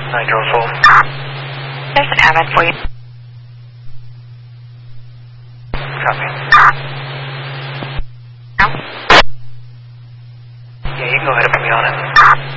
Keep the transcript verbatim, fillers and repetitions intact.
Nitro There's an admin for you. Copy. No? Yeah, you can go ahead and put me on it.